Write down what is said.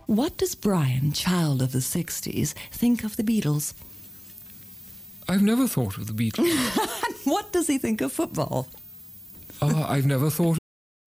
What does Brian, child of the 60s, think of the Beatles? I've never thought of the Beatles. What does he think of football? I've never thought